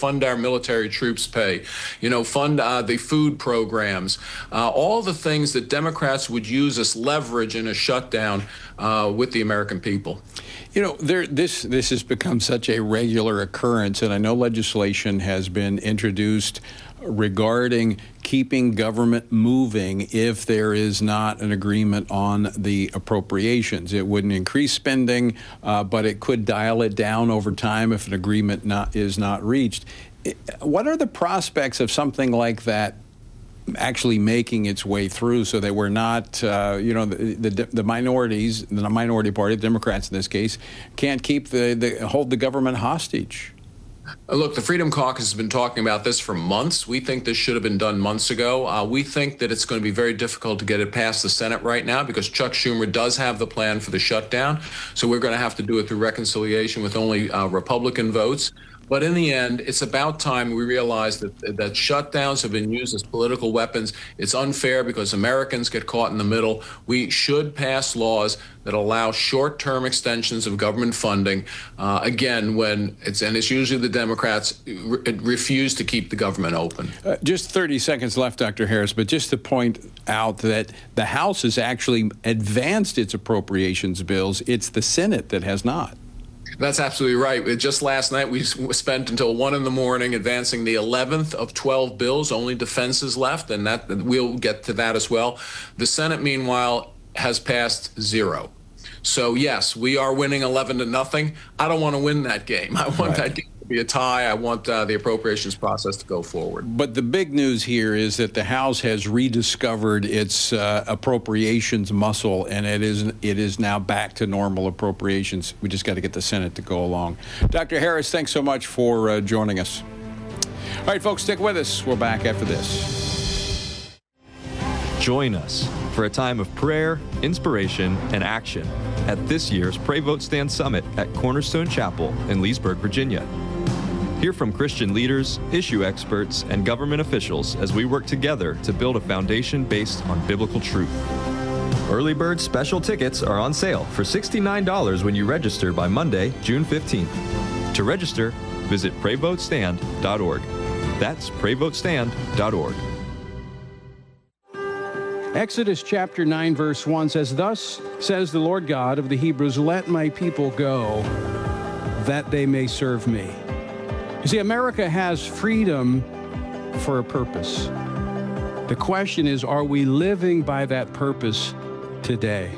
fund our military troops' pay, fund the food programs, all the things that Democrats would use as leverage in a shutdown with the American people. This has become such a regular occurrence, and I know legislation has been introduced regarding keeping government moving if there is not an agreement on the appropriations. It wouldn't increase spending, but it could dial it down over time if an agreement is not reached. What are the prospects of something like that actually making its way through so that we're not, the minorities, the minority party, the Democrats in this case, can't keep hold the government hostage? Look, the Freedom Caucus has been talking about this for months. We think this should have been done months ago. We think that it's going to be very difficult to get it past the Senate right now because Chuck Schumer does have the plan for the shutdown. So we're going to have to do it through reconciliation with only Republican votes. But in the end, it's about time we realize that shutdowns have been used as political weapons. It's unfair because Americans get caught in the middle. We should pass laws that allow short-term extensions of government funding. Again, it's usually the Democrats refuse to keep the government open. Just 30 seconds left, Dr. Harris, but just to point out that the House has actually advanced its appropriations bills. It's the Senate that has not. That's absolutely right. Just last night, we spent until 1 a.m. advancing the 11th of 12 bills. Only defense is left, and we'll get to that as well. The Senate, meanwhile, has passed 0. So, yes, we are winning 11-0. I don't want to win that game. I want that game to be a tie. I want the appropriations process to go forward. But the big news here is that the House has rediscovered its appropriations muscle, and it is now back to normal appropriations. We just got to get the Senate to go along. Dr. Harris, thanks so much for joining us. All right, folks, stick with us. We're back after this. Join us for a time of prayer, inspiration, and action at this year's Pray Vote Stand Summit at Cornerstone Chapel in Leesburg, Virginia. Hear from Christian leaders, issue experts, and government officials as we work together to build a foundation based on biblical truth. Early bird special tickets are on sale for $69 when you register by Monday, June 15th. To register, visit PrayVoteStand.org. That's PrayVoteStand.org. Exodus chapter 9, verse 1 says, "Thus says the Lord God of the Hebrews, let my people go, that they may serve me." You see, America has freedom for a purpose. The question is, are we living by that purpose today?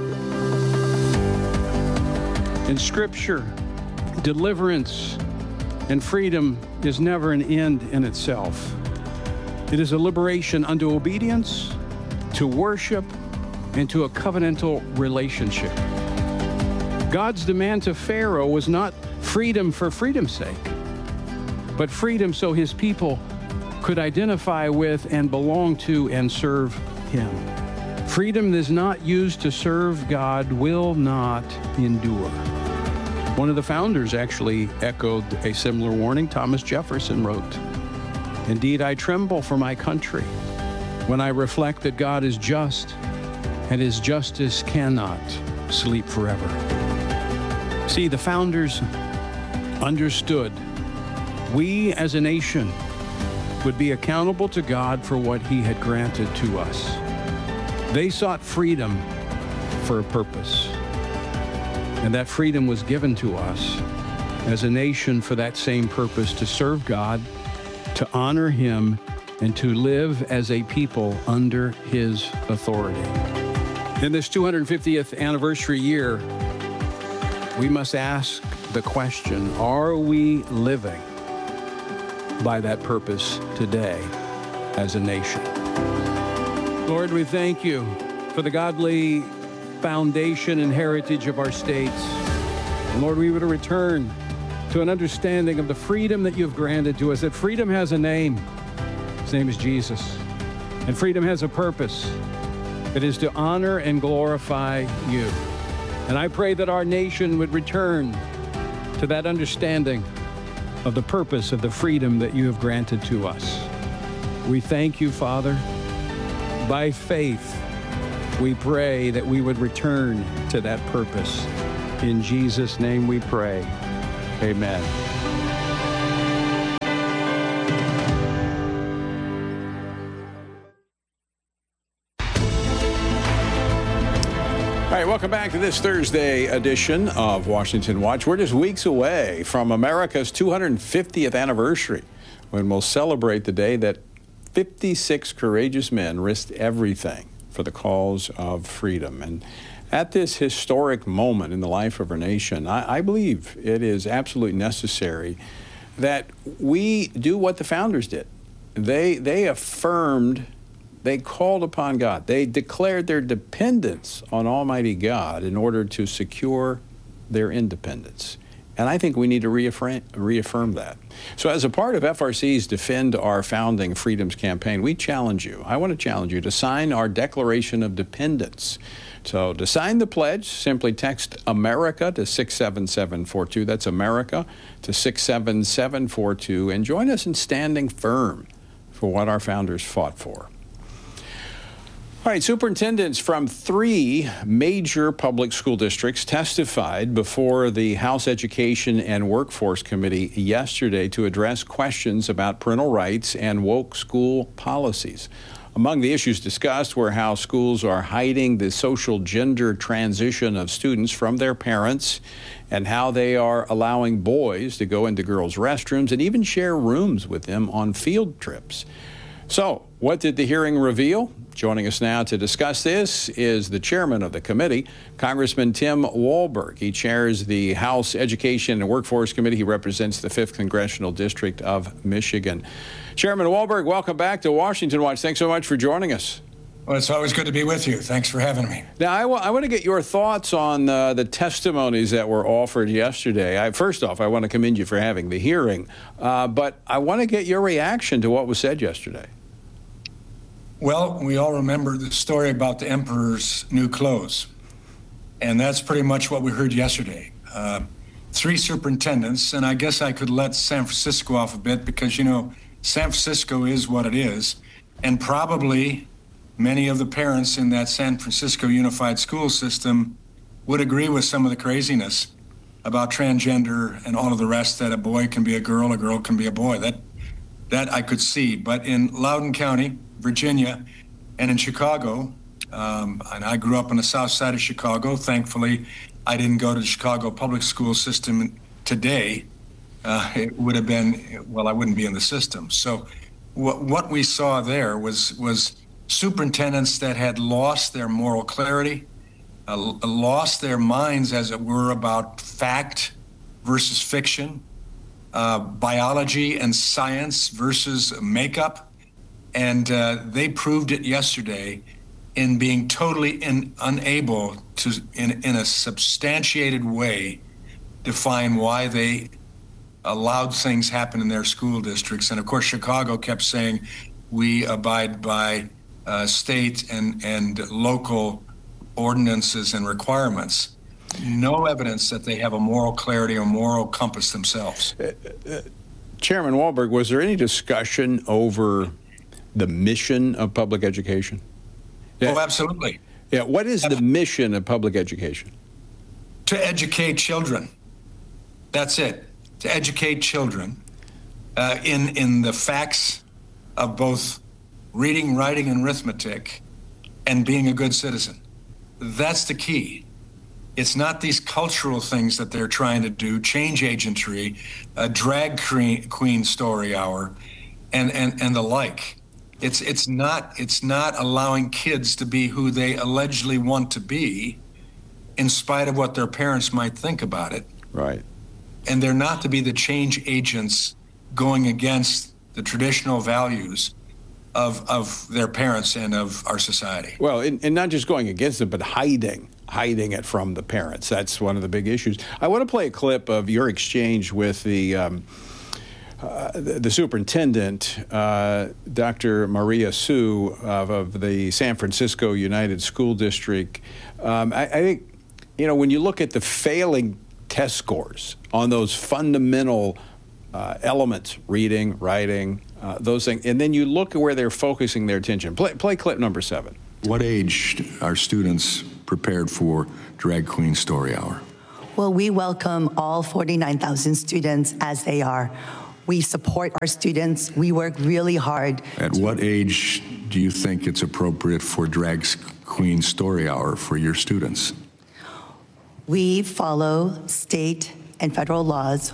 In Scripture, deliverance and freedom is never an end in itself. It is a liberation unto obedience, to worship, and to a covenantal relationship. God's demand to Pharaoh was not freedom for freedom's sake, but freedom so his people could identify with and belong to and serve him. Freedom that is not used to serve God will not endure. One of the founders actually echoed a similar warning. Thomas Jefferson wrote, "Indeed, I tremble for my country when I reflect that God is just and his justice cannot sleep forever." See, the founders understood we as a nation would be accountable to God for what he had granted to us. They sought freedom for a purpose, and that freedom was given to us as a nation for that same purpose, to serve God, to honor him, and to live as a people under his authority. In this 250th anniversary year, we must ask the question, are we living by that purpose today as a nation? Lord, we thank you for the godly foundation and heritage of our states. And Lord, we would return to an understanding of the freedom that you've granted to us, that freedom has a name. His name is Jesus. And freedom has a purpose. It is to honor and glorify you. And I pray that our nation would return to that understanding of the purpose of the freedom that you have granted to us. We thank you, Father. By faith, we pray that we would return to that purpose. In Jesus' name we pray. Amen. All right, welcome back to this Thursday edition of Washington Watch. We're just weeks away from America's 250th anniversary, when we'll celebrate the day that 56 courageous men risked everything for the cause of freedom. And at this historic moment in the life of our nation, I believe it is absolutely necessary that we do what the founders did. They affirmed, they called upon God. They declared their dependence on Almighty God in order to secure their independence. And I think we need to reaffirm that. So as a part of FRC's Defend Our Founding Freedoms campaign, we challenge you, I want to challenge you to sign our Declaration of Dependence. So to sign the pledge, simply text America to 67742. That's America to 67742. And join us in standing firm for what our founders fought for. All right, superintendents from 3 major public school districts testified before the House Education and Workforce Committee yesterday to address questions about parental rights and woke school policies. Among the issues discussed were how schools are hiding the social gender transition of students from their parents, and how they are allowing boys to go into girls' restrooms and even share rooms with them on field trips. So, what did the hearing reveal? Joining us now to discuss this is the chairman of the committee, Congressman Tim Walberg. He chairs the House Education and Workforce Committee. He represents the 5th Congressional District of Michigan. Chairman Walberg, welcome back to Washington Watch. Thanks so much for joining us. Well, it's always good to be with you. Thanks for having me. Now, I want to get your thoughts on the testimonies that were offered yesterday. First off, I want to commend you for having the hearing, but I want to get your reaction to what was said yesterday. Well, we all remember the story about the emperor's new clothes, and that's pretty much what we heard yesterday. 3 superintendents, and I guess I could let San Francisco off a bit because, you know, San Francisco is what it is, and probably many of the parents in that San Francisco Unified School System would agree with some of the craziness about transgender and all of the rest, that a boy can be a girl can be a boy. That I could see. But in Loudoun County, Virginia, and in Chicago, and I grew up on the south side of Chicago. Thankfully, I didn't go to the Chicago public school system today. It would have been, well, I wouldn't be in the system. So what we saw there was superintendents that had lost their moral clarity, lost their minds, as it were, about fact versus fiction, biology and science versus makeup. And they proved it yesterday in being totally unable to, in a substantiated way, define why they allowed things happen in their school districts. And of course, Chicago kept saying, we abide by state and local ordinances and requirements. No evidence that they have a moral clarity or moral compass themselves. Chairman Walberg, was there any discussion over the mission of public education? Yeah. Oh, absolutely. Yeah. What is the mission of public education? To educate children. That's it. To educate children in the facts of both reading, writing, and arithmetic, and being a good citizen. That's the key. It's not these cultural things that they're trying to do, change agentry, a drag queen story hour, and the like. It's not allowing kids to be who they allegedly want to be, in spite of what their parents might think about it. Right. And they're not to be the change agents going against the traditional values of their parents and of our society. Well, and not just going against it, but hiding it from the parents. That's one of the big issues. I want to play a clip of your exchange with the superintendent, Dr. Maria Su of the San Francisco United School District. I think, you know, when you look at the failing test scores on those fundamental elements, reading, writing, those things, and then you look at where they're focusing their attention. Play clip number 7. What age are students prepared for Drag Queen Story Hour? Well, we welcome all 49,000 students as they are. We support our students. We work really hard. At what age do you think it's appropriate for Drag Queen Story Hour for your students? We follow state and federal laws.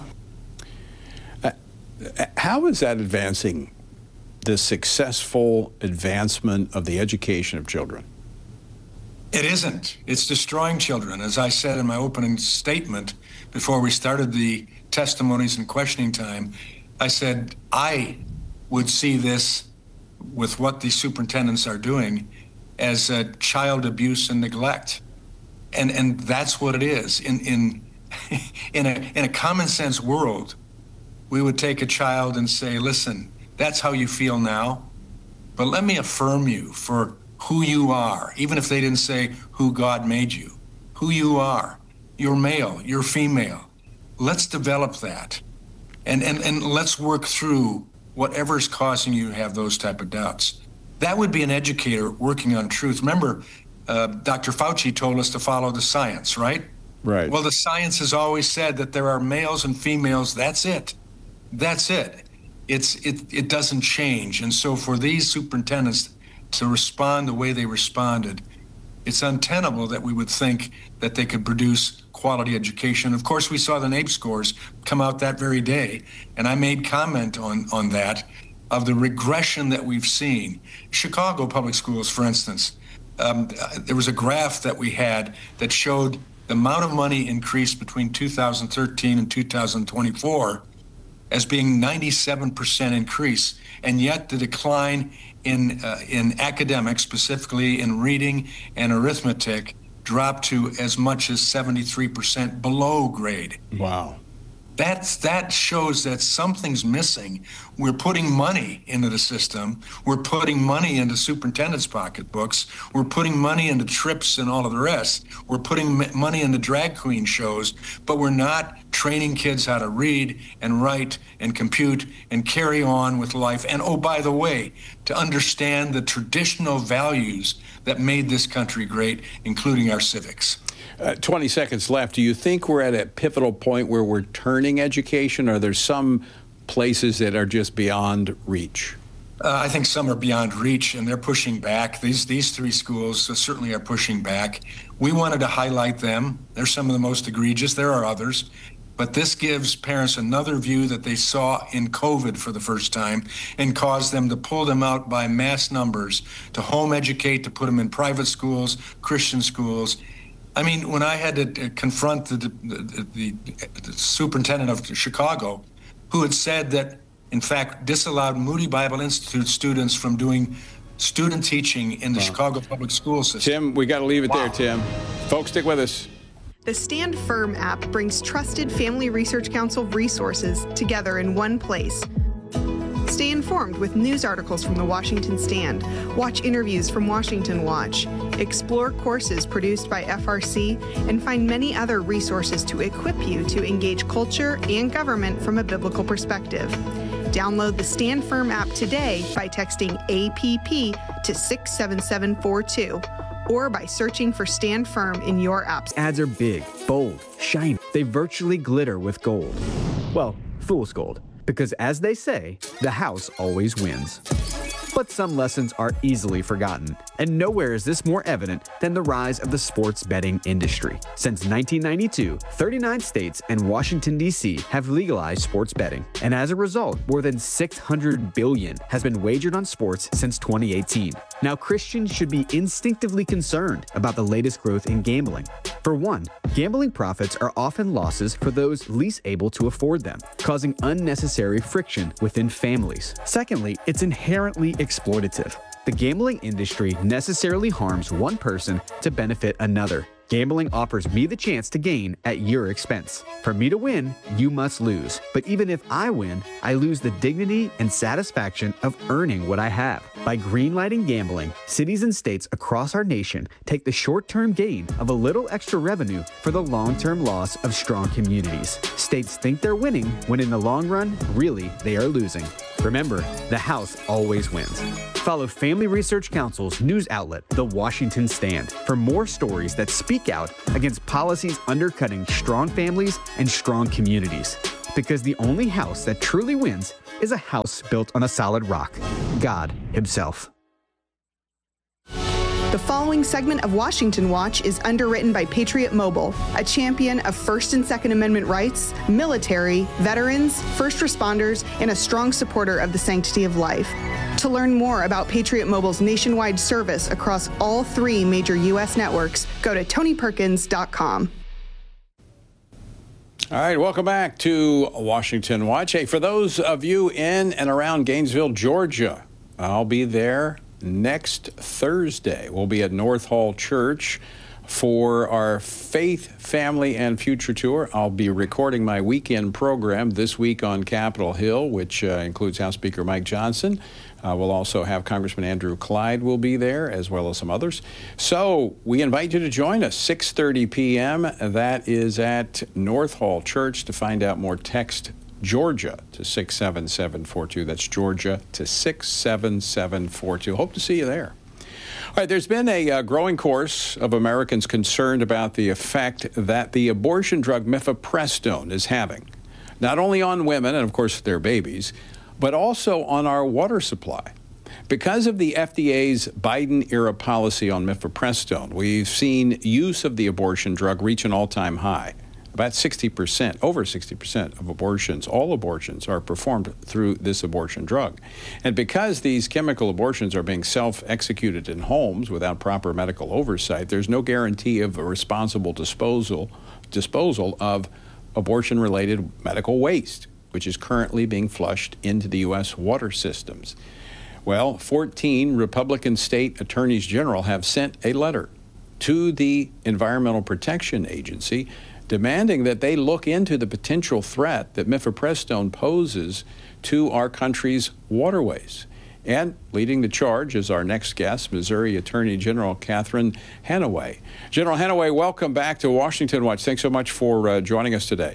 How is that advancing the successful advancement of the education of children? It isn't. It's destroying children. As I said in my opening statement before we started the testimonies and questioning time, I said I would see this with what these superintendents are doing as child abuse and neglect. And that's what it is. In a common sense world, we would take a child and say, listen, that's how you feel now, but let me affirm you for who you are, even if they didn't say who God made you, who you are. You're male, you're female. Let's develop that. And let's work through whatever's causing you to have those type of doubts. That would be an educator working on truth. Remember, Dr. Fauci told us to follow the science, right? Right. Well, the science has always said that there are males and females. That's it. That's it. It doesn't change. And so for these superintendents to respond the way they responded, it's untenable that we would think that they could produce quality education. Of course, we saw the NAEP scores come out that very day, and I made comment on that, of the regression that we've seen. Chicago Public Schools, for instance, there was a graph that we had that showed the amount of money increased between 2013 and 2024 as being 97% increase, and yet the decline in academics, specifically in reading and arithmetic, dropped to as much as 73% below grade. Wow. That shows that something's missing. We're putting money into the system. We're putting money into superintendents' pocketbooks. We're putting money into trips and all of the rest. We're putting money into drag queen shows, but we're not training kids how to read and write and compute and carry on with life. And oh, by the way, to understand the traditional values that made this country great, including our civics. 20 seconds left. Do you think we're at a pivotal point where we're turning education, or are there some places that are just beyond reach? I think some are beyond reach, and they're pushing back. These three schools certainly are pushing back. We wanted to highlight them. They're some of the most egregious. There are others. But this gives parents another view that they saw in COVID for the first time and caused them to pull them out by mass numbers, to home educate, to put them in private schools, Christian schools. I mean, when I had to confront the superintendent of Chicago, who had said that, in fact, disallowed Moody Bible Institute students from doing student teaching in the Chicago public school system. Tim, we got to leave it there, Tim. Folks, stick with us. The Stand Firm app brings trusted Family Research Council resources together in one place. Stay informed with news articles from the Washington Stand, watch interviews from Washington Watch, explore courses produced by FRC, and find many other resources to equip you to engage culture and government from a biblical perspective. Download the Stand Firm app today by texting APP to 67742 or by searching for Stand Firm in your apps. Ads are big, bold, shiny. They virtually glitter with gold. Well, fool's gold. Because as they say, the house always wins. But some lessons are easily forgotten, and nowhere is this more evident than the rise of the sports betting industry. Since 1992, 39 states and Washington, D.C. have legalized sports betting, and as a result, more than $600 billion has been wagered on sports since 2018. Now, Christians should be instinctively concerned about the latest growth in gambling. For one, gambling profits are often losses for those least able to afford them, causing unnecessary friction within families. Secondly, it's inherently exploitative. The gambling industry necessarily harms one person to benefit another. Gambling offers me the chance to gain at your expense. For me to win, you must lose. But even if I win, I lose the dignity and satisfaction of earning what I have. By greenlighting gambling, cities and states across our nation take the short-term gain of a little extra revenue for the long-term loss of strong communities. States think they're winning when in the long run, really, they are losing. Remember, the house always wins. Follow Family Research Council's news outlet, The Washington Stand, for more stories that speak out against policies undercutting strong families and strong communities. Because the only house that truly wins is a house built on a solid rock, God Himself. The following segment of Washington Watch is underwritten by Patriot Mobile, a champion of First and Second Amendment rights, military, veterans, first responders, and a strong supporter of the sanctity of life. To learn more about Patriot Mobile's nationwide service across all 3 major U.S. networks, go to tonyperkins.com. All right, welcome back to Washington Watch. Hey, for those of you in and around Gainesville, Georgia, I'll be there next Thursday. We'll be at North Hall Church for our Faith, Family, and Future Tour. I'll be recording my weekend program this week on Capitol Hill, which includes House Speaker Mike Johnson. We'll also have Congressman Andrew Clyde will be there, as well as some others. So we invite you to join us, 6:30 p.m. That is at North Hall Church. To find out more, text Georgia to 67742. That's Georgia to 67742. Hope to see you there. All right, there's been a growing chorus of Americans concerned about the effect that the abortion drug mifepristone is having, not only on women and, of course, their babies, but also on our water supply. Because of the FDA's Biden-era policy on mifepristone, we've seen use of the abortion drug reach an all-time high. About 60%, over 60% of abortions, all abortions, are performed through this abortion drug. And because these chemical abortions are being self-executed in homes without proper medical oversight, there's no guarantee of a responsible disposal of abortion-related medical waste, which is currently being flushed into the U.S. water systems. Well, 14 Republican state attorneys general have sent a letter to the Environmental Protection Agency demanding that they look into the potential threat that mifepristone poses to our country's waterways. And leading the charge is our next guest, Missouri Attorney General Catherine Hanaway. General Hanaway, welcome back to Washington Watch. Thanks so much for joining us today.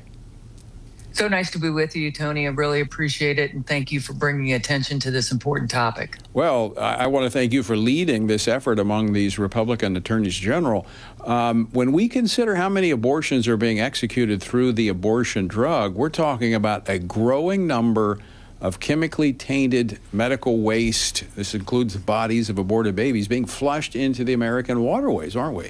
So nice to be with you, Tony. I really appreciate it, and thank you for bringing attention to this important topic. Well, I want to thank you for leading this effort among these Republican attorneys general. When we consider how many abortions are being executed through the abortion drug, we're talking about a growing number of chemically tainted medical waste. This includes the bodies of aborted babies being flushed into the American waterways, aren't we?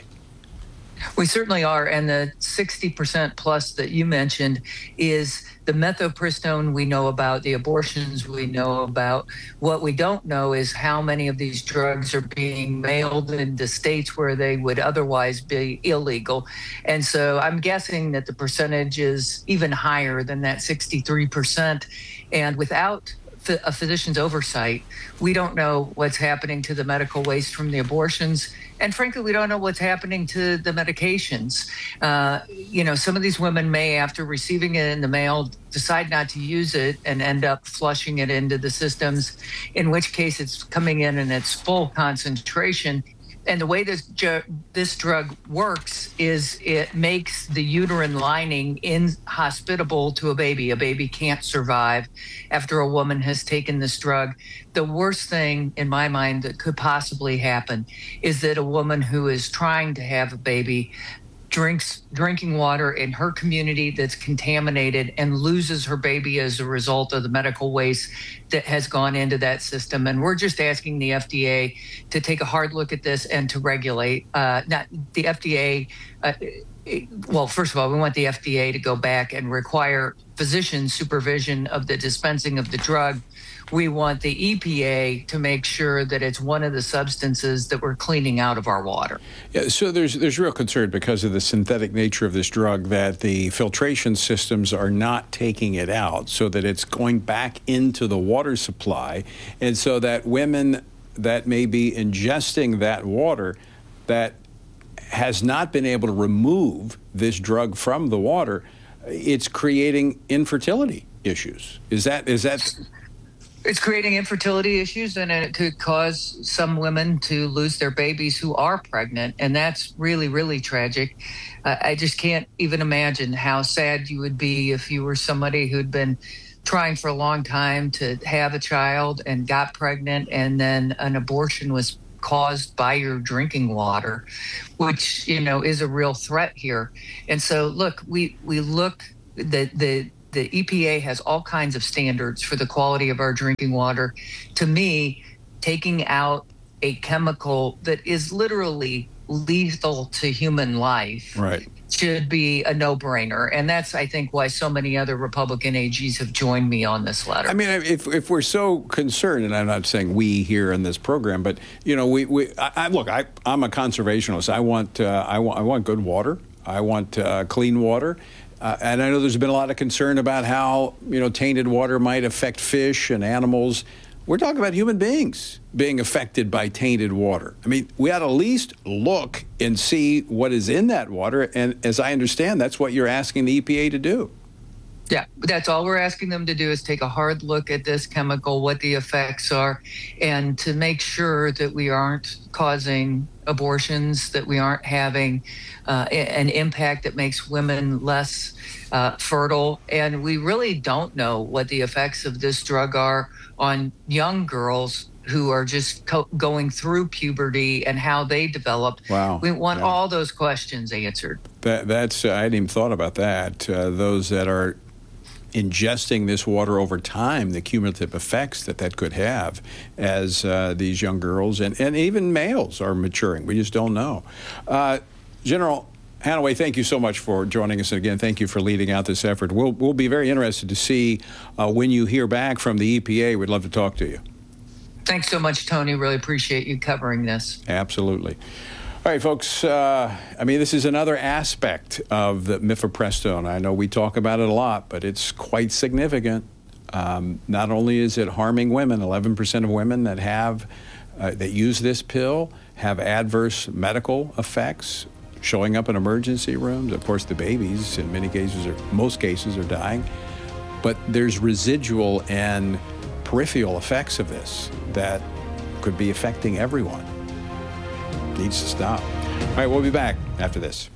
We certainly are, and the 60% plus that you mentioned is the mifepristone we know about, the abortions we know about. What we don't know is how many of these drugs are being mailed into states where they would otherwise be illegal. And so I'm guessing that the percentage is even higher than that 63%. And without a physician's oversight, we don't know what's happening to the medical waste from the abortions. And frankly, we don't know what's happening to the medications. Some of these women may, after receiving it in the mail, decide not to use it and end up flushing it into the systems, in which case it's coming in its full concentration. And the way this drug works is it makes the uterine lining inhospitable to a baby. A baby can't survive after a woman has taken this drug. The worst thing, in my mind, that could possibly happen is that a woman who is trying to have a baby drinking water in her community that's contaminated and loses her baby as a result of the medical waste that has gone into that system. And we're just asking the FDA to take a hard look at this and to regulate. Not the FDA. Well, first of all, we want the FDA to go back and require physician supervision of the dispensing of the drug. We want the EPA to make sure that it's one of the substances that we're cleaning out of our water. Yeah, so there's real concern because of the synthetic nature of this drug that the filtration systems are not taking it out, so that it's going back into the water supply, and so that women that may be ingesting that water that has not been able to remove this drug from the water, it's creating infertility issues. Is that? It's creating infertility issues, and it could cause some women to lose their babies who are pregnant, and that's really, really tragic. I just can't even imagine how sad you would be if you were somebody who'd been trying for a long time to have a child and got pregnant, and then an abortion was caused by your drinking water, which, is a real threat here. And so, look, we look, the EPA has all kinds of standards for the quality of our drinking water. To me, taking out a chemical that is literally lethal to human life, right, should be a no-brainer. And that's, I think, why so many other Republican AGs have joined me on this letter. I mean, if we're so concerned, and I'm not saying we here in this program, but look, I'm a conservationist. I want good water. I want clean water. And I know there's been a lot of concern about how, tainted water might affect fish and animals. We're talking about human beings being affected by tainted water. I mean, we ought to at least look and see what is in that water. And as I understand, that's what you're asking the EPA to do. Yeah, that's all we're asking them to do is take a hard look at this chemical, what the effects are, and to make sure that we aren't causing abortions, that we aren't having an impact that makes women less fertile. And we really don't know what the effects of this drug are on young girls who are just going through puberty and how they developed. Wow. We want all those questions answered. That's I hadn't even thought about that. Those that are ingesting this water over time, the cumulative effects that could have as these young girls and even males are maturing. We just don't know. General Hanaway, thank you so much for joining us. And again, thank you for leading out this effort. We'll be very interested to see when you hear back from the EPA. We'd love to talk to you. Thanks so much, Tony. Really appreciate you covering this. Absolutely. All right, folks, this is another aspect of the mifepristone. I know we talk about it a lot, but it's quite significant. Not only is it harming women, 11% of women that use this pill have adverse medical effects, showing up in emergency rooms. Of course, the babies, in most cases, are dying. But there's residual and peripheral effects of this that could be affecting everyone. Needs to stop. All right, we'll be back after this.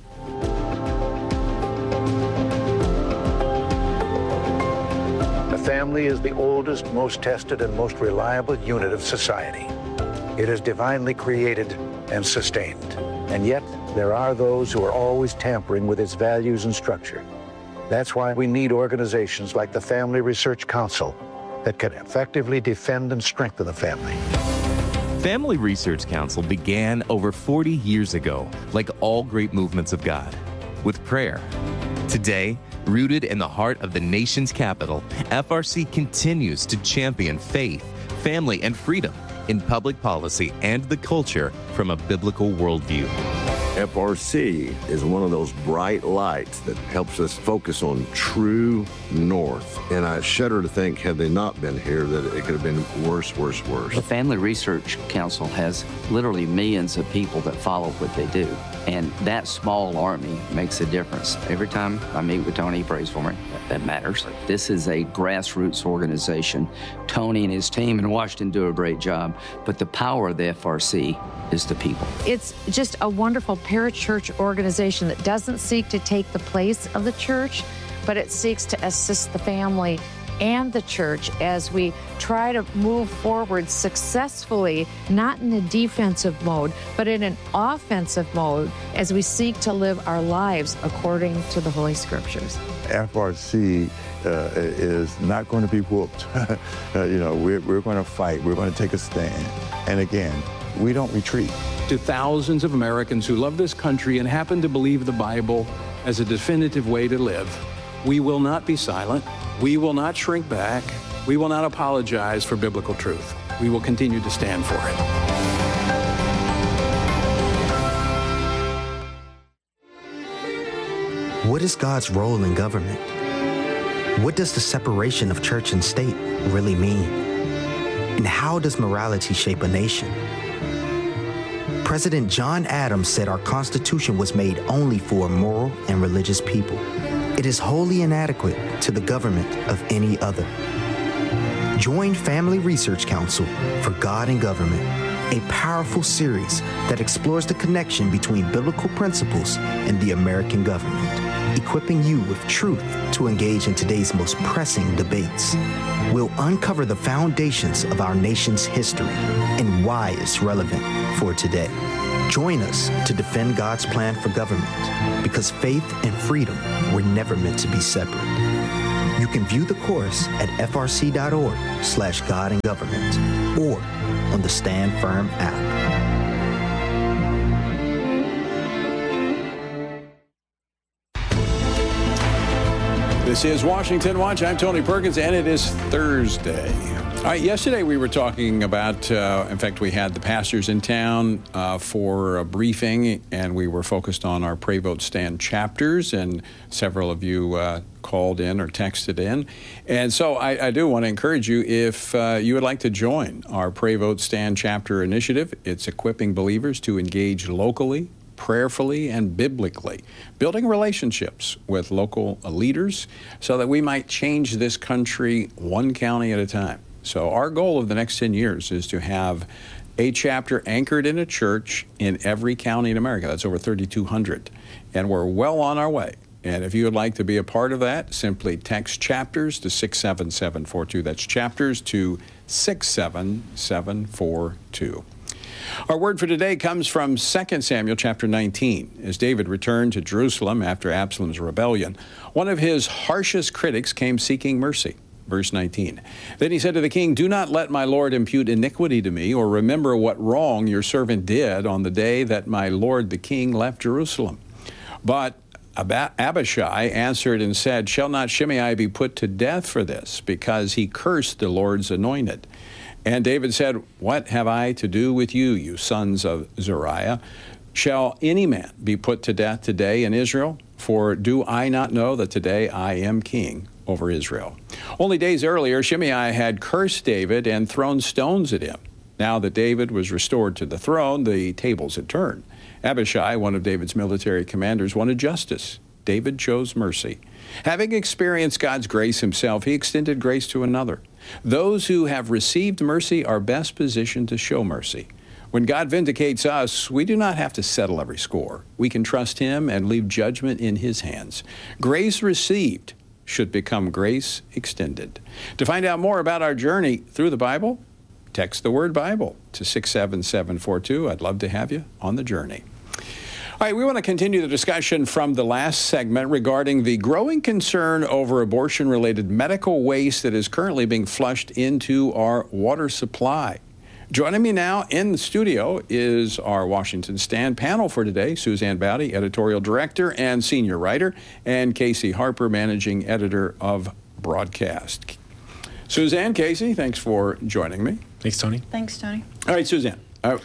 The family is the oldest, most tested, and most reliable unit of society. It is divinely created and sustained. And yet, there are those who are always tampering with its values and structure. That's why we need organizations like the Family Research Council that can effectively defend and strengthen the family. Family Research Council began over 40 years ago, like all great movements of God, with prayer. Today, rooted in the heart of the nation's capital, FRC continues to champion faith, family, and freedom in public policy and the culture from a biblical worldview. FRC is one of those bright lights that helps us focus on true north. And I shudder to think, had they not been here, that it could have been worse. The Family Research Council has literally millions of people that follow what they do. And that small army makes a difference. Every time I meet with Tony, he prays for me. That matters. This is a grassroots organization. Tony and his team in Washington do a great job, but the power of the FRC is the people. It's just a wonderful parachurch organization that doesn't seek to take the place of the church, but it seeks to assist the family and the church as we try to move forward successfully, not in a defensive mode, but in an offensive mode as we seek to live our lives according to the Holy Scriptures. FRC is not going to be whooped. We're going to fight. We're going to take a stand. And again, we don't retreat. To thousands of Americans who love this country and happen to believe the Bible as a definitive way to live, we will not be silent. We will not shrink back. We will not apologize for biblical truth. We will continue to stand for it. What is God's role in government? What does the separation of church and state really mean? And how does morality shape a nation? President John Adams said our Constitution was made only for a moral and religious people. It is wholly inadequate to the government of any other. Join Family Research Council for God and Government, a powerful series that explores the connection between biblical principles and the American government, equipping you with truth to engage in today's most pressing debates. We'll uncover the foundations of our nation's history and why it's relevant for today. Join us to defend God's plan for government, because faith and freedom were never meant to be separate. You can view the course at frc.org/God and Government or on the Stand Firm app. This is Washington Watch. I'm Tony Perkins, and it is Thursday. All right, yesterday we were talking about, in fact, we had the pastors in town for a briefing, and we were focused on our Pray Vote Stand chapters, and several of you called in or texted in. And so I do want to encourage you, if you would like to join our Pray Vote Stand chapter initiative, it's equipping believers to engage locally, prayerfully, and biblically, building relationships with local leaders so that we might change this country one county at a time. So our goal of the next 10 years is to have a chapter anchored in a church in every county in America. That's over 3,200. And we're well on our way. And if you would like to be a part of that, simply text chapters to 67742. That's chapters to 67742. Our word for today comes from 2 Samuel chapter 19. As David returned to Jerusalem after Absalom's rebellion, one of his harshest critics came seeking mercy. Verse 19. Then he said to the king, "Do not let my lord impute iniquity to me, or remember what wrong your servant did on the day that my lord the king left Jerusalem." But Abishai answered and said, "Shall not Shimei be put to death for this, because he cursed the Lord's anointed?" And David said, "What have I to do with you, you sons of Zeruiah? Shall any man be put to death today in Israel? For do I not know that today I am king over Israel?" Only days earlier, Shimei had cursed David and thrown stones at him. Now that David was restored to the throne, the tables had turned. Abishai, one of David's military commanders, wanted justice. David chose mercy. Having experienced God's grace himself, he extended grace to another. Those who have received mercy are best positioned to show mercy. When God vindicates us, we do not have to settle every score. We can trust him and leave judgment in his hands. Grace received should become grace extended. To find out more about our journey through the Bible, text the word Bible to 67742. I'd love to have you on the journey. All right, we want to continue the discussion from the last segment regarding the growing concern over abortion-related medical waste that is currently being flushed into our water supply. Joining me now in the studio is our Washington Stand panel for today, Suzanne Bowdy, editorial director and senior writer, and Casey Harper, managing editor of Broadcast. Suzanne, Casey, thanks for joining me. Thanks, Tony. Thanks, Tony. All right, Suzanne.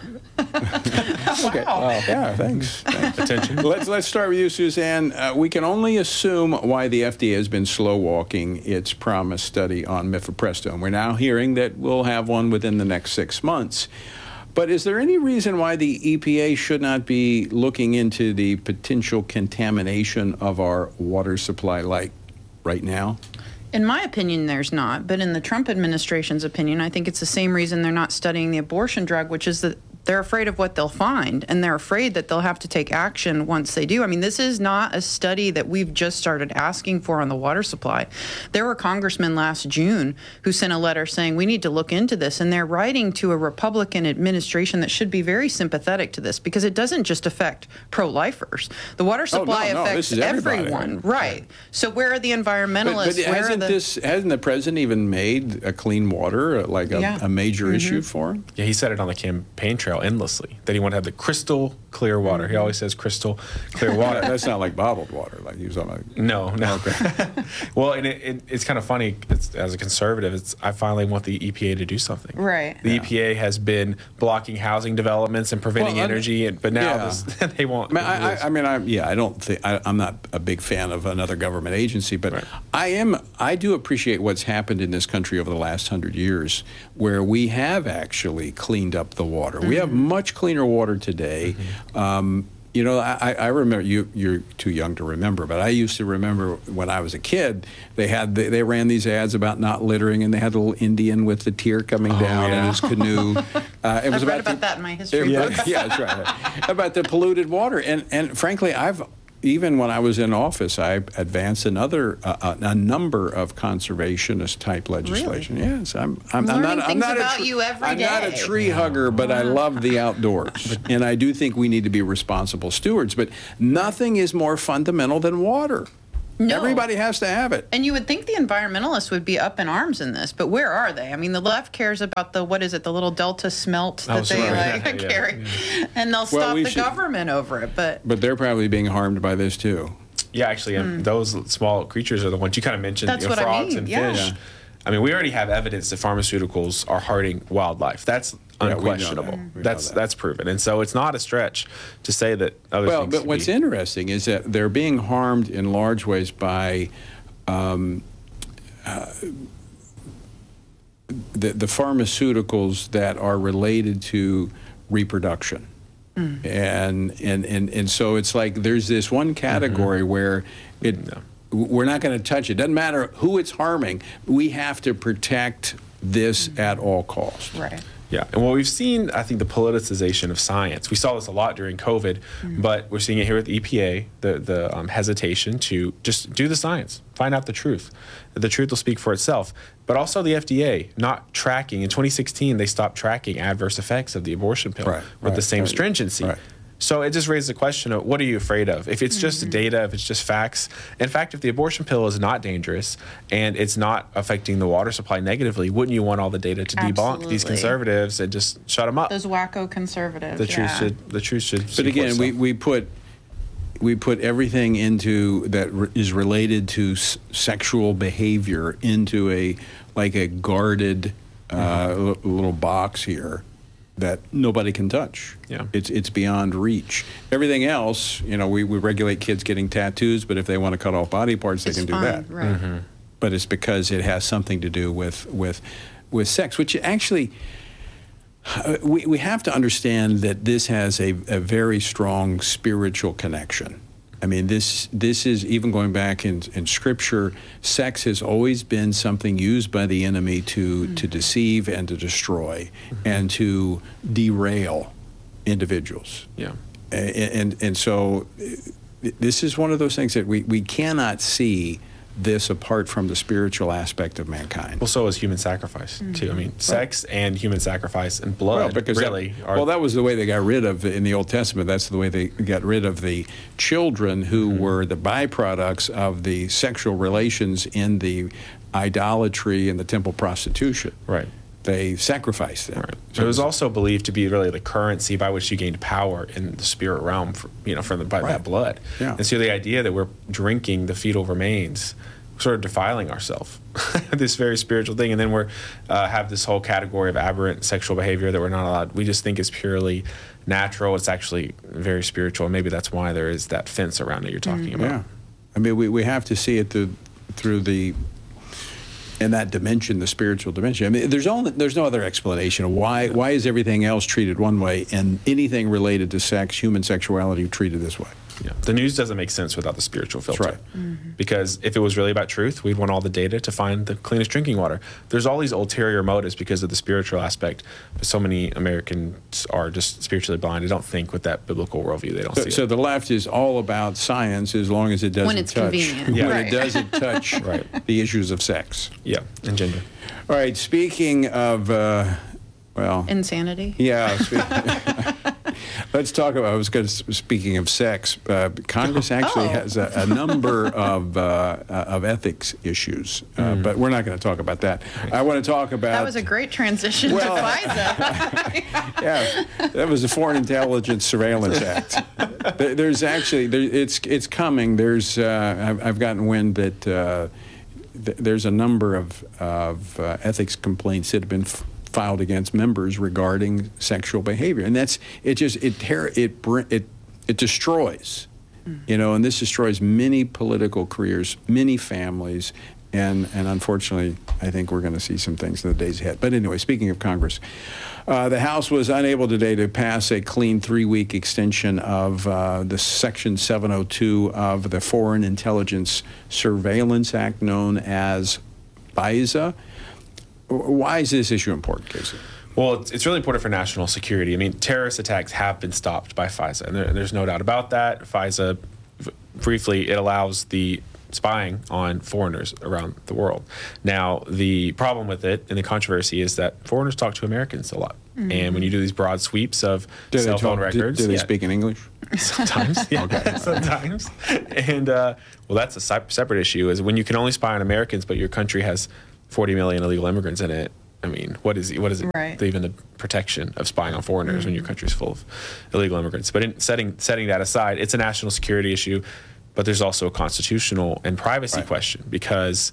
Okay. Wow. Yeah, thanks. Attention. Let's start with you, Suzanne. We can only assume why the FDA has been slow walking its promised study on mifepristone. We're now hearing that we'll have one within the next 6 months. But is there any reason why the EPA should not be looking into the potential contamination of our water supply like right now? In my opinion, there's not. But in the Trump administration's opinion, I think it's the same reason they're not studying the abortion drug, which is that they're afraid of what they'll find, and they're afraid that they'll have to take action once they do. I mean, this is not a study that we've just started asking for on the water supply. There were congressmen last June who sent a letter saying we need to look into this, and they're writing to a Republican administration that should be very sympathetic to this because it doesn't just affect pro-lifers. The water supply affects everyone. Right. So where are the environmentalists? But hasn't the president even made a clean water like a major issue for him? Yeah, he said it on the campaign trail endlessly, that he wanted to have the crystal clear water. He always says crystal clear water. That's not like bottled water, like he was on a... No. Okay. Well, and it's kind of funny, as a conservative, I finally want the EPA to do something. Right. The EPA has been blocking housing developments and preventing energy, but now they won't. I'm not a big fan of another government agency, but I do appreciate what's happened in this country over the last 100 years, where we have actually cleaned up the water. We have much cleaner water today. You know, I remember, you're too young to remember, but I used to remember when I was a kid, they ran these ads about not littering, and they had a little Indian with the tear coming down in his canoe. It was read about that in my history books. Yeah, that's right. About the polluted water. And frankly, even when I was in office, I advanced a number of conservationist type legislation. Really? Yes, I'm not a tree hugger, but I love the outdoors, and I do think we need to be responsible stewards. But nothing is more fundamental than water. No. Everybody has to have it. And you would think the environmentalists would be up in arms in this, but where are they? I mean, the left cares about the little Delta smelt that they carry, and they'll stop the government over it. But they're probably being harmed by this too. Yeah, actually, those small creatures are the ones you kind of mentioned. That's what frogs I mean. and fish. I mean, we already have evidence that pharmaceuticals are harming wildlife. That's unquestionable. That's proven. And so it's not a stretch to say that other things. But what's interesting is that they're being harmed in large ways by the pharmaceuticals that are related to reproduction. And so it's like there's this one category where we're not going to touch it. Doesn't matter who it's harming. We have to protect this at all costs. Right. Yeah, and what we've seen, I think, the politicization of science. We saw this a lot during COVID, but we're seeing it here with the EPA, the hesitation to just do the science, find out the truth. The truth will speak for itself. But also the FDA not tracking. In 2016, they stopped tracking adverse effects of the abortion pill with the same stringency. Right. So it just raises the question of what are you afraid of? If it's just data, if it's just facts. In fact, if the abortion pill is not dangerous and it's not affecting the water supply negatively, wouldn't you want all the data to debunk these conservatives and just shut them up? Those wacko conservatives. The truth should. But again, we put everything into that is related to sexual behavior into a guarded little box here that nobody can touch. Yeah. It's beyond reach. Everything else, we regulate kids getting tattoos, but if they want to cut off body parts, they can do that. Right. But it's because it has something to do with sex, which actually we have to understand that this has a very strong spiritual connection. I mean, this is even going back in Scripture. Sex has always been something used by the enemy to deceive and to destroy and to derail individuals. Yeah, and so this is one of those things that we cannot see this apart from the spiritual aspect of mankind. Well, so is human sacrifice too. I mean, sex and human sacrifice and blood that was the way they got rid of, in the Old Testament, that's the way they got rid of the children who were the byproducts of the sexual relations in the idolatry and the temple prostitution. Right. They sacrificed them. Right. So it was also believed to be really the currency by which you gained power in the spirit realm, by that blood. Yeah. And so the idea that we're drinking the fetal remains, sort of defiling ourselves, this very spiritual thing, and then we're have this whole category of aberrant sexual behavior that we're not allowed. We just think is purely natural. It's actually very spiritual, and maybe that's why there is that fence around it you're talking about. Yeah, I mean, we have to see it through the. In that dimension, the spiritual dimension. I mean, there's no other explanation of why is everything else treated one way and anything related to sex, human sexuality, treated this way. Yeah. The news doesn't make sense without the spiritual filter. That's right. Because if it was really about truth, we'd want all the data to find the cleanest drinking water. There's all these ulterior motives because of the spiritual aspect. But so many Americans are just spiritually blind. They don't think with that biblical worldview. They don't see it. So the left is all about science as long as it doesn't when it's touch. Convenient. When Right. it doesn't touch the issues of sex. Yeah, and gender. All right, speaking of, insanity. Yeah. Let's talk about, speaking of sex, Congress actually has a number of ethics issues, but we're not going to talk about that. I want to talk about... That was a great transition to FISA. Yeah, that was the Foreign Intelligence Surveillance Act. There's actually, it's coming. There's, I've gotten wind that there's a number of ethics complaints that have been filed against members regarding sexual behavior, and it destroys, and this destroys many political careers, many families, and unfortunately, I think we're going to see some things in the days ahead. But anyway, speaking of Congress, the House was unable today to pass a clean 3-week extension of the Section 702 of the Foreign Intelligence Surveillance Act, known as FISA. Why is this issue important, Casey? Well, it's really important for national security. I mean, terrorist attacks have been stopped by FISA, and there's no doubt about that. FISA, briefly, it allows the spying on foreigners around the world. Now, the problem with it and the controversy is that foreigners talk to Americans a lot. Mm-hmm. And when you do these broad sweeps of cell phone records... Do they speak in English? Sometimes, yeah. Okay. Sometimes. And, well, that's a separate issue, is when you can only spy on Americans, but your country has 40 million illegal immigrants in it. I mean, what is it right. even the protection of spying on foreigners when your country's full of illegal immigrants? But in setting that aside, it's a national security issue, but there's also a constitutional and privacy question, because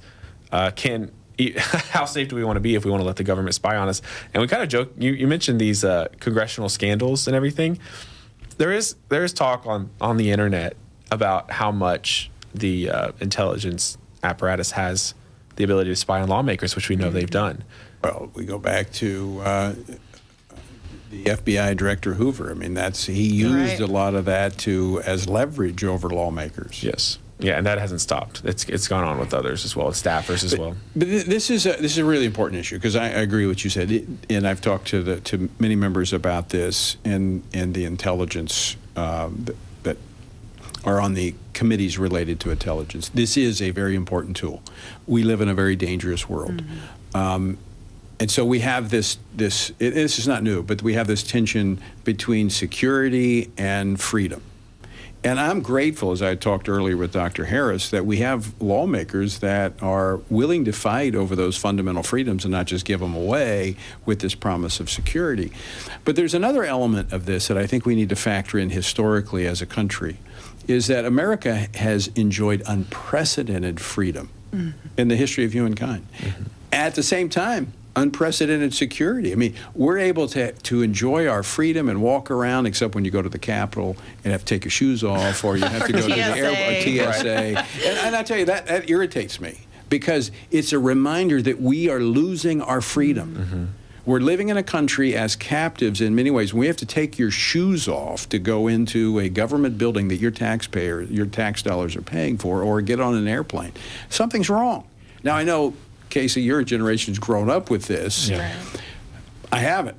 how safe do we want to be if we want to let the government spy on us? And we kind of joke, you mentioned these congressional scandals and everything. There is talk on the internet about how much the intelligence apparatus has the ability to spy on lawmakers, which we know they've done. Well, we go back to the FBI Director Hoover. I mean, he used a lot of that as leverage over lawmakers. Yes. Yeah, and that hasn't stopped. It's gone on with others as well, staffers as well. But this is a really important issue, because I agree with what you said, and I've talked to many members about this and the intelligence that are on the committees related to intelligence. This is a very important tool. We live in a very dangerous world. Mm-hmm. And so we have this is not new, but we have this tension between security and freedom. And I'm grateful, as I talked earlier with Dr. Harris, that we have lawmakers that are willing to fight over those fundamental freedoms and not just give them away with this promise of security. But there's another element of this that I think we need to factor in historically as a country, is that America has enjoyed unprecedented freedom in the history of humankind. Mm-hmm. At the same time, unprecedented security. I mean, we're able to enjoy our freedom and walk around, except when you go to the Capitol and have to take your shoes off, or you have to go to the airport, TSA. And I tell you, that irritates me, because it's a reminder that we are losing our freedom. Mm-hmm. We're living in a country as captives in many ways. We have to take your shoes off to go into a government building that your tax dollars are paying for, or get on an airplane. Something's wrong. Now, I know, Casey, your generation's grown up with this. Yeah. I haven't,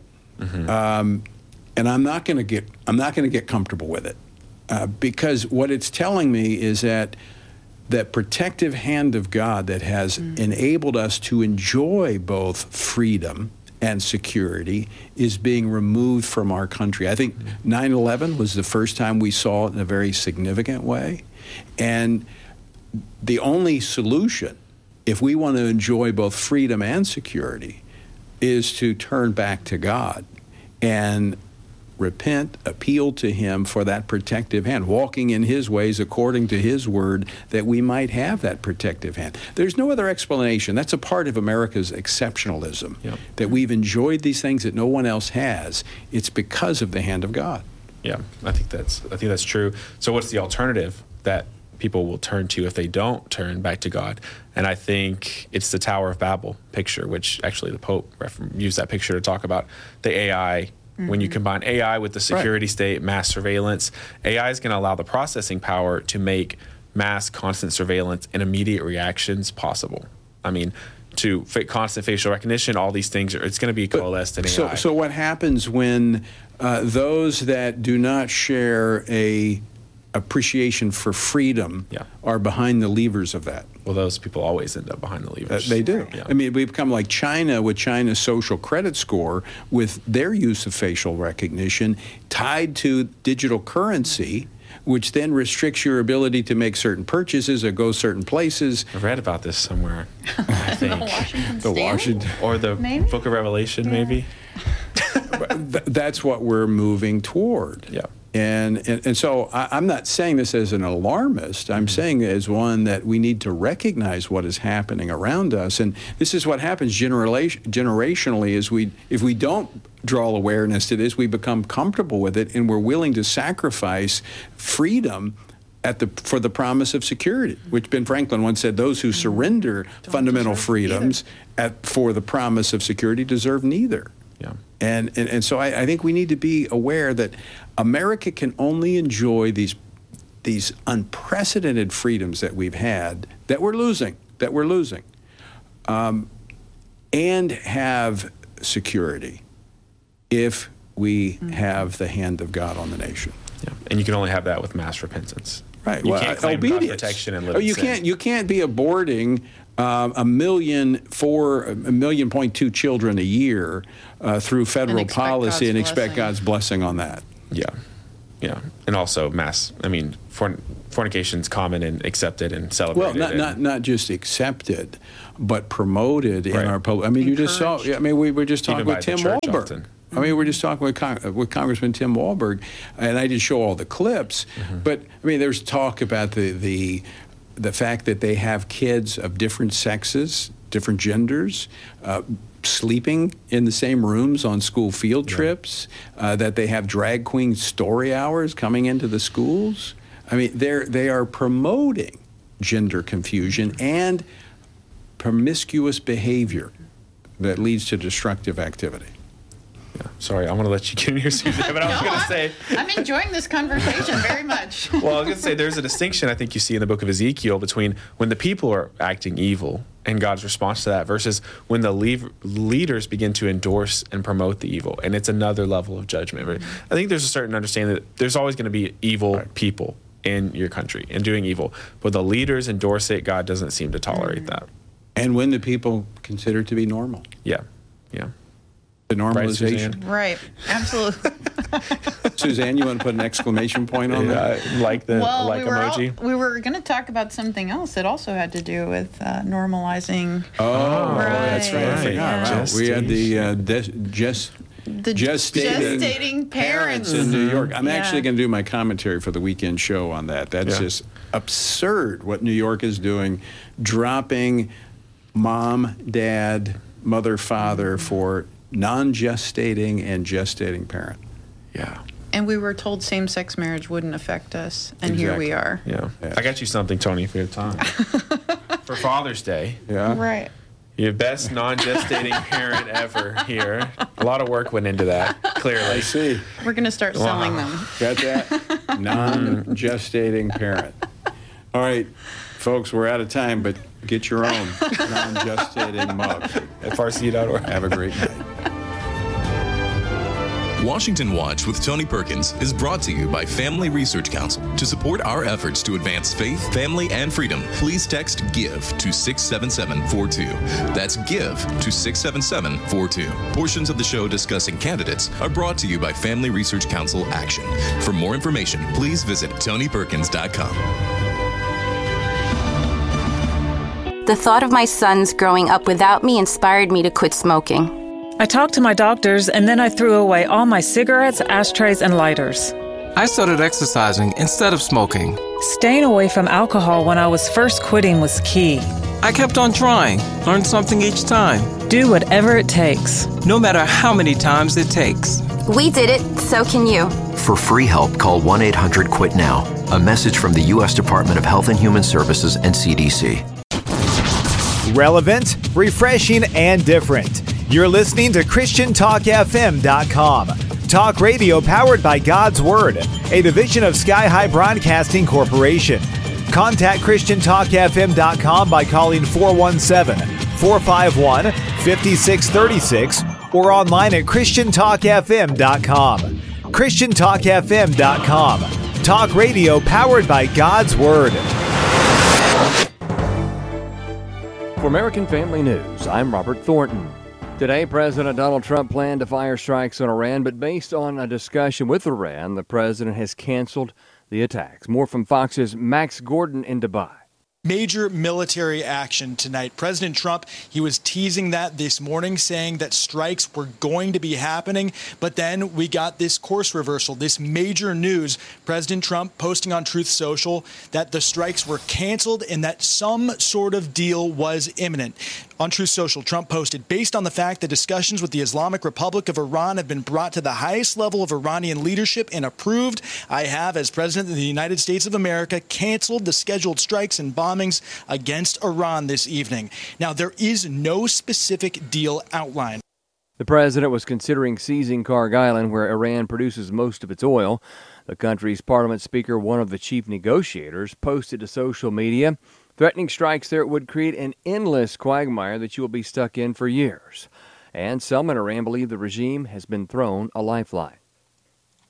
and I'm not going to get comfortable with it, because what it's telling me is that protective hand of God that has enabled us to enjoy both freedom and security is being removed from our country. I think 9/11 was the first time we saw it in a very significant way, and the only solution, if we want to enjoy both freedom and security, is to turn back to God and repent, appeal to Him for that protective hand, walking in His ways according to His word, that we might have that protective hand. There's no other explanation. That's a part of America's exceptionalism, that we've enjoyed these things that no one else has. It's because of the hand of God. Yeah, I think that's true. So what's the alternative that people will turn to if they don't turn back to God? And I think it's the Tower of Babel picture, which actually the Pope used that picture to talk about the AI. When you combine AI with the security state, mass surveillance, AI is going to allow the processing power to make mass constant surveillance and immediate reactions possible. I mean, to constant facial recognition, all these things, it's going to be coalesced in AI. So what happens when those that do not share a appreciation for freedom are behind the levers of that? Well, those people always end up behind the levers. They do. Yeah. I mean, we've become like China with China's social credit score, with their use of facial recognition tied to digital currency, which then restricts your ability to make certain purchases or go certain places. I've read about this somewhere, I think. The Washington Or the Book of Revelation, maybe. That's what we're moving toward. Yeah. And so I'm not saying this as an alarmist. I'm saying it as one that we need to recognize what is happening around us. And this is what happens generationally, is if we don't draw awareness to this, we become comfortable with it, and we're willing to sacrifice freedom for the promise of security, which Ben Franklin once said, those who surrender fundamental freedoms for the promise of security deserve neither. Yeah. And so I think we need to be aware that America can only enjoy these unprecedented freedoms that we've had, that we're losing, and have security if we have the hand of God on the nation. Yeah. And you can only have that with mass repentance. Right. You well, can't claim God obedience. protection and live Oh, in you sin. can't be aborting 1.2 million children a year through federal policy and expect God's blessing on that. Yeah. Yeah. And also fornication's common and accepted and celebrated. Well, not just accepted, but promoted in our public. I mean, you just saw. I mean, we were just talking with Tim Walberg. Often. I mean, we're just talking with Congressman Tim Walberg, and I didn't show all the clips, but I mean, there's talk about the fact that they have kids of different sexes, different genders, sleeping in the same rooms on school field trips, that they have drag queen story hours coming into the schools. I mean, they are promoting gender confusion and promiscuous behavior that leads to destructive activity. Yeah. Sorry, I want to let you get in here, Suzanne, but I was going to say... I'm enjoying this conversation very much. Well, I was going to say there's a distinction I think you see in the book of Ezekiel between when the people are acting evil and God's response to that versus when the leaders begin to endorse and promote the evil. And it's another level of judgment. I think there's a certain understanding that there's always going to be evil people in your country and doing evil. But the leaders endorse it, God doesn't seem to tolerate that. And when the people consider it to be normal. Yeah, yeah. The normalization. Right, absolutely. Suzanne, you want to put an exclamation point on that? Like the emoji? We were going to talk about something else that also had to do with normalizing. Oh, that's right. I forgot. Yeah. Wow. We had the gestating parents in New York. I'm actually going to do my commentary for the weekend show on that. That's just absurd what New York is doing, dropping mom, dad, mother, father for non-gestating and gestating parent. Yeah. And we were told same-sex marriage wouldn't affect us, and here we are. Yeah. I got you something, Tony, for your time. For Father's Day. Yeah. Right. Your best non-gestating parent ever here. A lot of work went into that, clearly. I see. We're going to start selling them. Got that? Non-gestating parent. All right, folks, we're out of time, but get your own non-gestating mug at farsi.org. Have a great night. Washington Watch with Tony Perkins is brought to you by Family Research Council. To support our efforts to advance faith, family, and freedom, please text GIVE to 67742. That's GIVE to 67742. Portions of the show discussing candidates are brought to you by Family Research Council Action. For more information, please visit TonyPerkins.com. The thought of my sons growing up without me inspired me to quit smoking. I talked to my doctors, and then I threw away all my cigarettes, ashtrays, and lighters. I started exercising instead of smoking. Staying away from alcohol when I was first quitting was key. I kept on trying, learned something each time. Do whatever it takes. No matter how many times it takes. We did it, so can you. For free help, call 1-800-QUIT-NOW. A message from the U.S. Department of Health and Human Services and CDC. Relevant, refreshing, and different. You're listening to ChristianTalkFM.com. Talk radio powered by God's Word, a division of Sky High Broadcasting Corporation. Contact ChristianTalkFM.com by calling 417-451-5636 or online at ChristianTalkFM.com. ChristianTalkFM.com. Talk radio powered by God's Word. For American Family News, I'm Robert Thornton. Today, President Donald Trump planned to fire strikes on Iran, but based on a discussion with Iran, the president has canceled the attacks. More from Fox's Max Gordon in Dubai. Major military action tonight. President Trump, he was teasing that this morning, saying that strikes were going to be happening. But then we got this course reversal, this major news. President Trump posting on Truth Social that the strikes were canceled and that some sort of deal was imminent. On Truth Social, Trump posted, based on the fact that discussions with the Islamic Republic of Iran have been brought to the highest level of Iranian leadership and approved, I have, as President of the United States of America, canceled the scheduled strikes and bombings against Iran this evening. Now, there is no specific deal outlined. The president was considering seizing Karg Island, where Iran produces most of its oil. The country's parliament speaker, one of the chief negotiators, posted to social media, threatening strikes there would create an endless quagmire that you will be stuck in for years. And some in Iran believe the regime has been thrown a lifeline.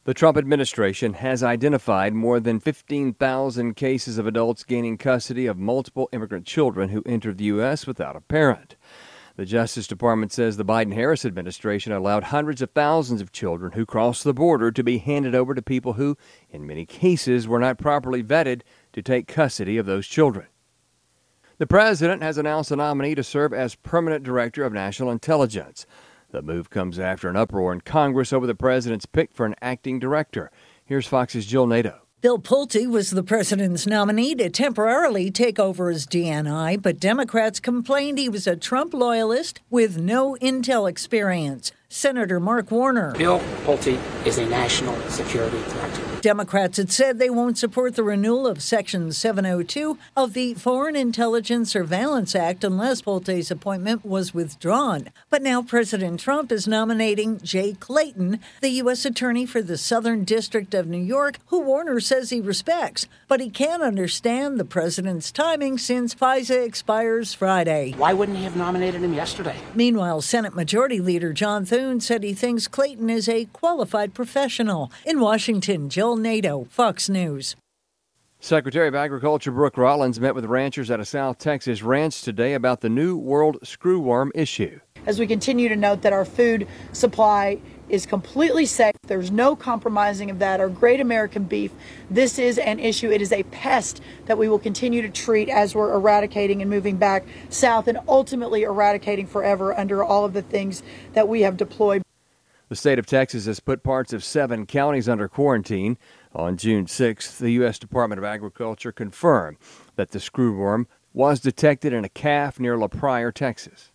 The Trump administration has identified more than 15,000 cases of adults gaining custody of multiple immigrant children who entered the U.S. without a parent. The Justice Department says the Biden-Harris administration allowed hundreds of thousands of children who crossed the border to be handed over to people who, in many cases, were not properly vetted to take custody of those children. The president has announced a nominee to serve as permanent director of national intelligence. The move comes after an uproar in Congress over the president's pick for an acting director. Here's Fox's Jill Nato. Bill Pulte was the president's nominee to temporarily take over as DNI, but Democrats complained he was a Trump loyalist with no intel experience. Senator Mark Warner. Bill Pulte is a national security threat. Democrats had said they won't support the renewal of Section 702 of the Foreign Intelligence Surveillance Act unless Pulte's appointment was withdrawn. But now President Trump is nominating Jay Clayton, the U.S. Attorney for the Southern District of New York, who Warner says he respects. But he can't understand the president's timing since FISA expires Friday. Why wouldn't he have nominated him yesterday? Meanwhile, Senate Majority Leader John Thune said he thinks Clayton is a qualified professional. In Washington, Jill Nato, Fox News. Secretary of Agriculture Brooke Rollins met with ranchers at a South Texas ranch today about the New World screwworm issue. As we continue to note that our food supply is completely safe, there's no compromising of that. Our great American beef, this is an issue. It is a pest that we will continue to treat as we're eradicating and moving back south and ultimately eradicating forever under all of the things that we have deployed. The state of Texas has put parts of 7 counties under quarantine. On June 6th, the U.S. Department of Agriculture confirmed that the screwworm was detected in a calf near La Pryor, Texas.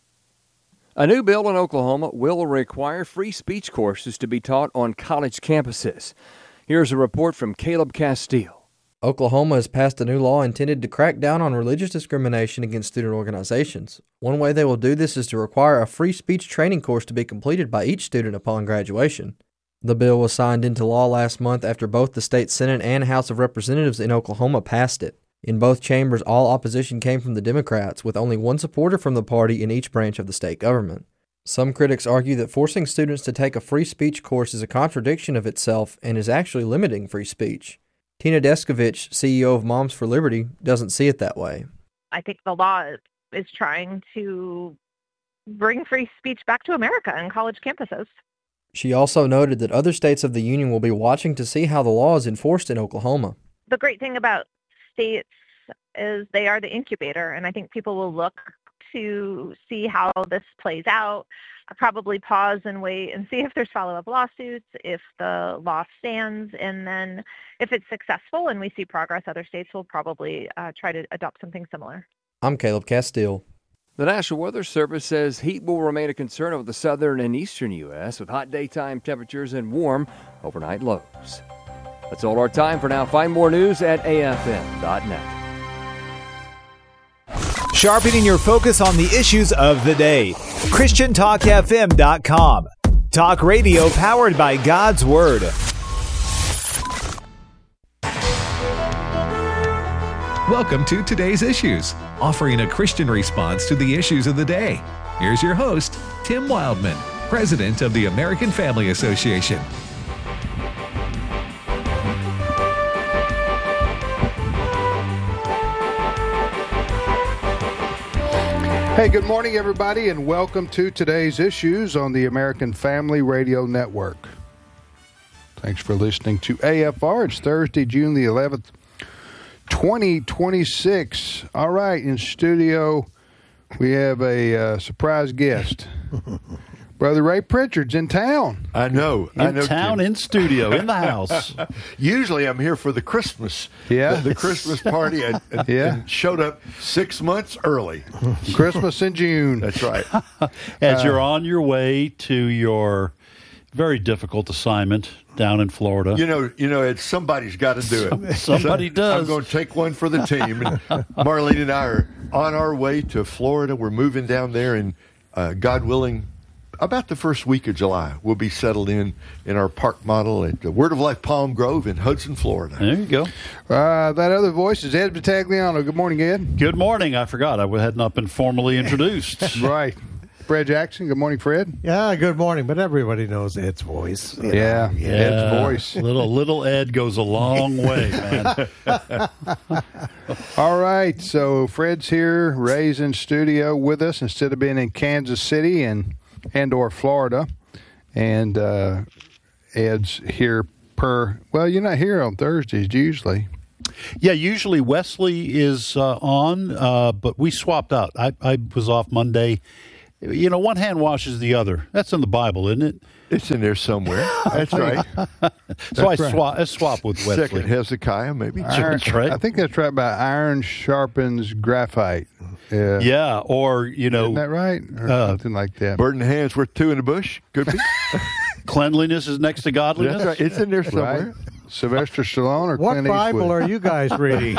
A new bill in Oklahoma will require free speech courses to be taught on college campuses. Here's a report from Caleb Castile. Oklahoma has passed a new law intended to crack down on religious discrimination against student organizations. One way they will do this is to require a free speech training course to be completed by each student upon graduation. The bill was signed into law last month after both the state Senate and House of Representatives in Oklahoma passed it. In both chambers, all opposition came from the Democrats, with only one supporter from the party in each branch of the state government. Some critics argue that forcing students to take a free speech course is a contradiction of itself and is actually limiting free speech. Tina Deskovich, CEO of Moms for Liberty, doesn't see it that way. I think the law is trying to bring free speech back to America and college campuses. She also noted that other states of the union will be watching to see how the law is enforced in Oklahoma. The great thing about states is they are the incubator, and I think people will look to see how this plays out. I'll probably pause and wait and see if there's follow-up lawsuits, if the law stands, and then if it's successful and we see progress, other states will probably try to adopt something similar. I'm Caleb Castile. The National Weather Service says heat will remain a concern over the southern and eastern U.S. with hot daytime temperatures and warm overnight lows. That's all our time for now. Find more news at afm.net. Sharpening your focus on the issues of the day. ChristianTalkFM.com. Talk radio powered by God's Word. Welcome to Today's Issues, offering a Christian response to the issues of the day. Here's your host, Tim Wildman, President of the American Family Association. Hey, good morning, everybody, and welcome to Today's Issues on the American Family Radio Network. Thanks for listening to AFR. It's Thursday, June the 11th, 2026. All right, in studio, we have a surprise guest. Brother Ray Pritchard's in town. I know. In town, Tim. in studio, in the house. Usually I'm here for the Christmas. Yeah. The Christmas party. And showed up 6 months early. Christmas in June. That's right. As you're on your way to your very difficult assignment down in Florida. You know, it's somebody's got to do it. Somebody does. I'm going to take one for the team. And Marlene and I are on our way to Florida. We're moving down there, and God willing, about the first week of July, we'll be settled in our park model at the Word of Life Palm Grove in Hudson, Florida. There you go. That other voice is Ed Battagliano. Good morning, Ed. Good morning. I forgot. I had not been formally introduced. Right. Fred Jackson. Good morning, Fred. Yeah, good morning. But everybody knows Ed's voice. Yeah, Ed's voice. Little Ed goes a long way, man. All right, so Fred's here, Ray's in studio with us instead of being in Kansas City and or Florida. And Ed's here you're not here on Thursdays usually. Yeah, usually Wesley is on, but we swapped out. I was off Monday. You know, one hand washes the other. That's in the Bible, isn't it? It's in there somewhere. That's right. So I swap with Wesley. Second Hezekiah, maybe. That's right. I think that's right by iron sharpens graphite. Yeah, or, Isn't that right? Or something like that. Bird in the hand's worth two in the bush. Could be. Cleanliness is next to godliness. That's right. It's in there somewhere. Right. Sylvester Stallone or what Clint Bible Eastwood? are you guys reading?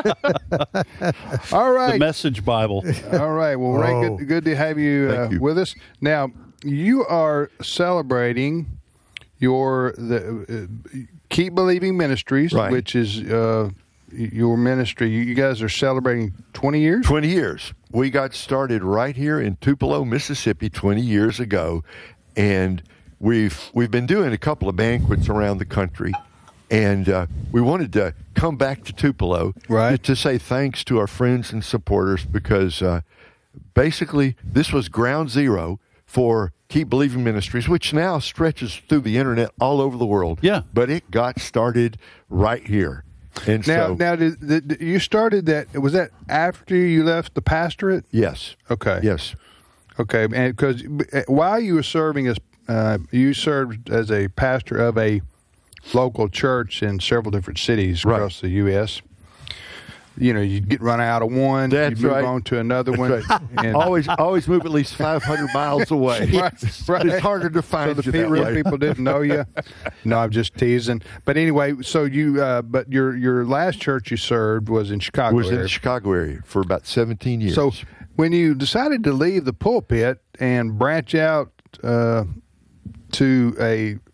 All right. The Message Bible. All right. Well, Ray, good to have you with us. Now, you are celebrating the Keep Believing Ministries, right, which is your ministry. You guys are celebrating 20 years? 20 years. We got started right here in Tupelo, Mississippi 20 years ago, and we've been doing a couple of banquets around the country. And we wanted to come back to Tupelo to say thanks to our friends and supporters because basically this was ground zero for Keep Believing Ministries, which now stretches through the internet all over the world. Yeah. But it got started right here. And now you started that, was that after you left the pastorate? Yes. Okay. Yes. Okay. And because while you were serving as, you served as a pastor of a local church in several different cities across the U.S. You know, you get run out of one, you move on to another one. Right. And always move at least 500 miles away. Right. It's harder to find so the real people didn't know you. No, I'm just teasing. But anyway, so you, but your last church you served was in Chicago. Was in the Chicago area for about 17 years. So when you decided to leave the pulpit and branch out to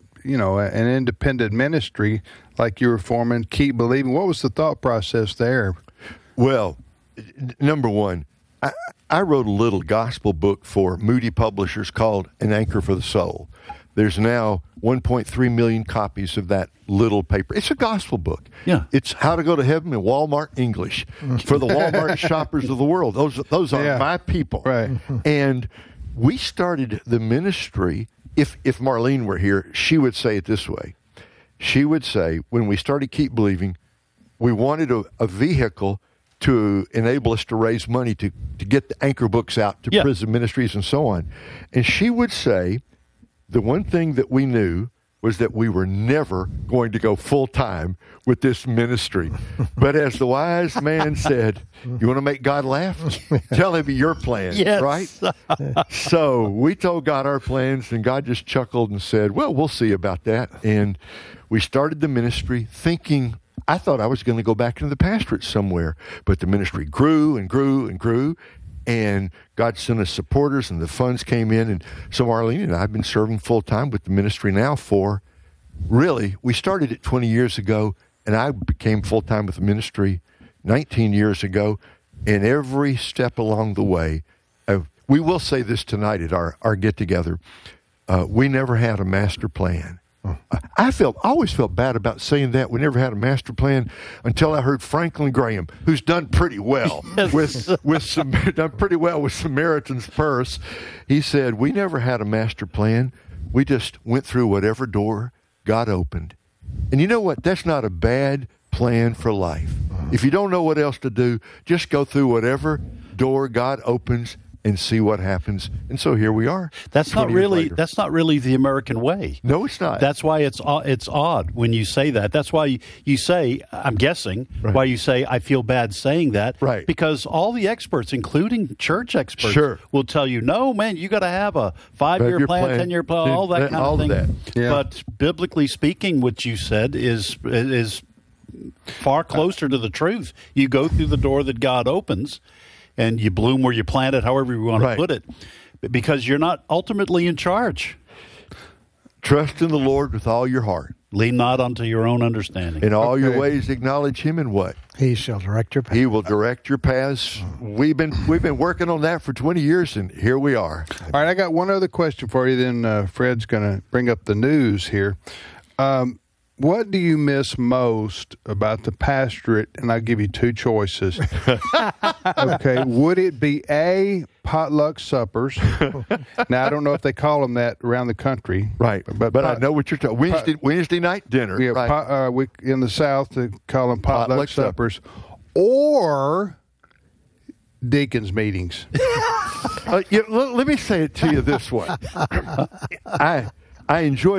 an independent ministry like you were forming, Keep Believing, what was the thought process there? Well, number one, I wrote a little gospel book for Moody Publishers called An Anchor for the Soul. There's now 1.3 million copies of that little paper. It's a gospel book. Yeah. It's how to go to heaven in Walmart English for the Walmart shoppers of the world. Those are my people. Right. And we started the ministry. If Marlene were here, she would say it this way. She would say, when we started Keep Believing, we wanted a vehicle to enable us to raise money to get the anchor books out to prison ministries and so on. And she would say, the one thing that we knew was that we were never going to go full-time with this ministry. But as the wise man said, you want to make God laugh? Tell him your plans, right? So we told God our plans, and God just chuckled and said, well, we'll see about that. And we started the ministry thinking, I thought I was going to go back into the pastorate somewhere. But the ministry grew and grew and grew. And God sent us supporters, and the funds came in. And so Marlene and I have been serving full-time with the ministry now for, really, we started it 20 years ago, and I became full-time with the ministry 19 years ago. And every step along the way, we will say this tonight at our get-together, we never had a master plan. I always felt bad about saying that. We never had a master plan until I heard Franklin Graham, who's done pretty well with Samaritan's Purse. He said, we never had a master plan. We just went through whatever door God opened. And you know what? That's not a bad plan for life. If you don't know what else to do, just go through whatever door God opens and see what happens. And so here we are. That's not really the American way. No, it's not. That's why it's odd when you say that. That's why you say, I'm guessing, why you say, I feel bad saying that. Right. Because all the experts, including church experts, will tell you, no, man, you got to have a 5-year plan, 10-year plan, all that kind of thing. That. Yeah. But biblically speaking, what you said is far closer to the truth. You go through the door that God opens, and you bloom where you plant it, however you want to put it, because you're not ultimately in charge. Trust in the Lord with all your heart Lean not unto your own understanding. In all your ways acknowledge him, and what? He shall direct your path. He will direct your paths. We've been working on that for 20 years, and here we are. All right, I got one other question for you, then Fred's going to bring up the news here. What do you miss most about the pastorate? And I'll give you two choices. Okay, would it be A, potluck suppers? Now, I don't know if they call them that around the country. Right, but I know what you're talking. Wednesday night dinner. Yeah, right. We in the South, they call them potluck suppers. Or deacons meetings. Let me say it to you this way. I enjoy